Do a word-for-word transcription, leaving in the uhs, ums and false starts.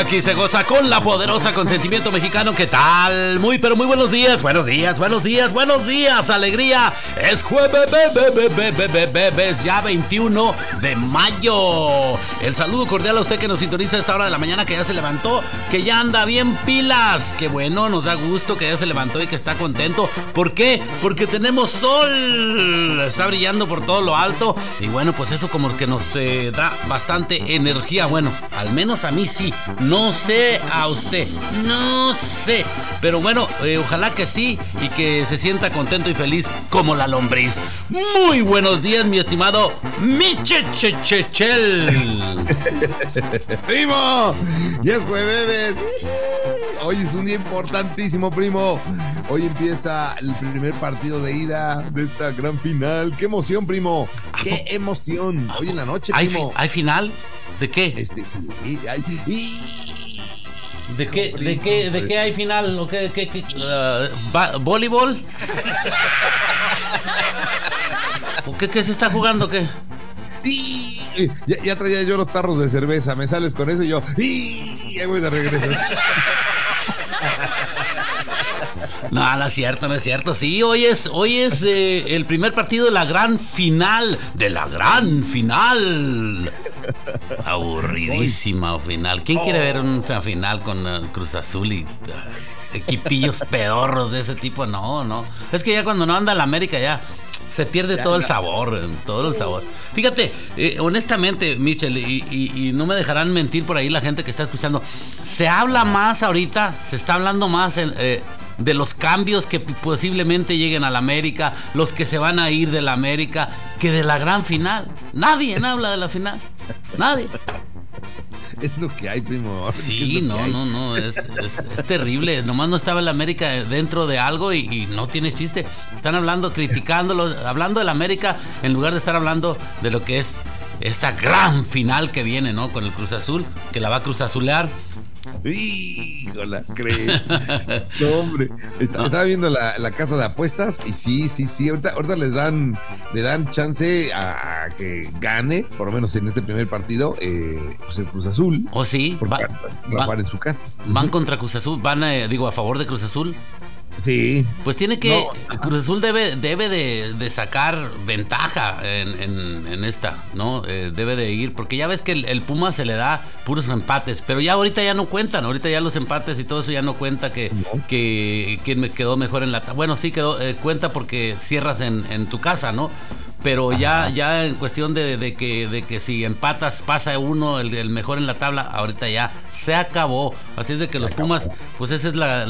Aquí se goza con la poderosa consentimiento mexicano. ¿Qué tal? Muy, pero muy buenos días. Buenos días, buenos días, buenos días. Alegría. Es jueves, ya veintiuno de mayo. El saludo cordial a usted que nos sintoniza a esta hora de la mañana, que ya se levantó, que ya anda bien pilas. Que bueno, nos da gusto que ya se levantó y que está contento. ¿Por qué? Porque tenemos sol. Está brillando por todo lo alto. Y bueno, pues eso como que nos eh, da bastante energía. Bueno, al menos a mí sí. No sé a usted, no sé. Pero bueno, eh, ojalá que sí y que se sienta contento y feliz como la lombriz. Muy buenos días, mi estimado Michechechechel. ¡Primo! ¡Ya es jueves! Hoy es un día importantísimo, primo. Hoy empieza el primer partido de ida de esta gran final. ¡Qué emoción, primo! ¡Qué emoción! Hoy en la noche, primo. ¿Hay, ¿hay final? ¿De qué? Este sí. Hay, y... ¿De qué? No, ¿De qué? ¿De qué hay final? ¿O qué? qué, qué uh, ¿Voleibol? ¿O qué, qué se está jugando? ¿Qué? Y... Ya, ya traía yo los tarros de cerveza. Me sales con eso y yo. Y ahí voy de regreso. No, no es cierto, no es cierto. Sí, hoy es, hoy es eh, el primer partido de la gran final. De la gran final. Aburridísima final. ¿Quién quiere ver una final con uh, Cruz Azul y uh, equipillos pedorros de ese tipo? No, no. Es que ya cuando no anda la América ya se pierde todo el sabor, todo el sabor. Fíjate, eh, honestamente, Michel, y, y, y no me dejarán mentir por ahí la gente que está escuchando, se habla más ahorita, se está hablando más en, eh, de los cambios que posiblemente lleguen a la América, los que se van a ir de la América, que de la gran final. Nadie habla de la final, nadie. Es lo que hay, primo. Sí, no, no, no, es, es, es terrible. Nomás no estaba el América dentro de algo y, y no tiene chiste. Están hablando, criticándolo, hablando del América en lugar de estar hablando de lo que es esta gran final que viene, ¿no? Con el Cruz Azul, que la va a Cruz Azulear. Híjola, ¿crees? No, hombre. Está, no. Estaba viendo la, la casa de apuestas y sí, sí, sí. Ahorita, ahorita les dan, le dan chance a, a que gane, por lo menos en este primer partido, eh, pues el Cruz Azul. ¿Oh, sí? Porque Va, van, van a jugar en su casa. Van contra Cruz Azul, van, eh, digo, a favor de Cruz Azul. Sí. Pues tiene que, no. Cruz Azul debe, debe de, de sacar ventaja en, en, en esta, ¿no? Eh, debe de ir, porque ya ves que el, el Puma se le da puros empates, pero ya ahorita ya no cuentan, ahorita ya los empates y todo eso ya no cuenta que, no. que quien me quedó mejor en la tabla. Bueno, sí quedó, eh, cuenta porque cierras en, en tu casa, ¿no? Pero ya, ya en cuestión de, de que de que si empatas pasa uno el, el mejor en la tabla, ahorita ya se acabó. Así es de que los Pumas, pues esa es la